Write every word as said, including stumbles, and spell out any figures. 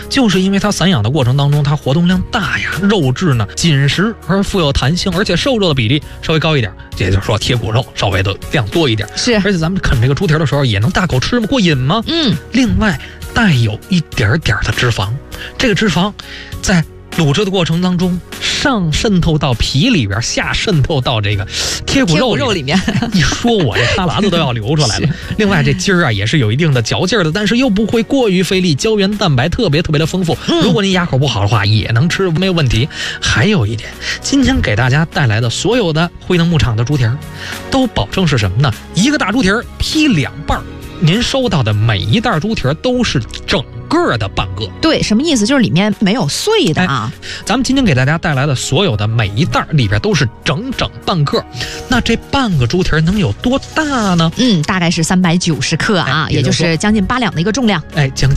就是因为它散养的过程当中，它活动量大呀，肉质呢紧实而富有弹性，而且瘦肉的比例稍微高一点，也就是说贴骨肉稍微的量多一点。 是， 而且咱们啃这个猪蹄的时候也能大口吃吗？过瘾吗？ 嗯。 另外带有一点点的脂肪，这个脂肪在卤制的过程当中，上渗透到皮里边，下渗透到这个贴骨肉里 面, 肉里面一说我这哈喇子都要流出来了。另外这筋儿啊也是有一定的嚼劲儿的，但是又不会过于费力，胶原蛋白特别特别的丰富。嗯、如果您牙口不好的话，也能吃没有问题。还有一点，今天给大家带来的所有的惠能牧场的猪蹄儿，都保证是什么呢？一个大猪蹄儿劈两半，您收到的每一袋猪蹄儿都是整个的半个。 对，什么意思？就是里面没有碎的啊。 哎、咱们今天给大家带来的所有的每一袋里边都是整整半个。那这半个猪蹄儿能有多大呢？ 嗯，大概是三百九十克啊，哎、也就是将近八两的一个重量。 哎，将近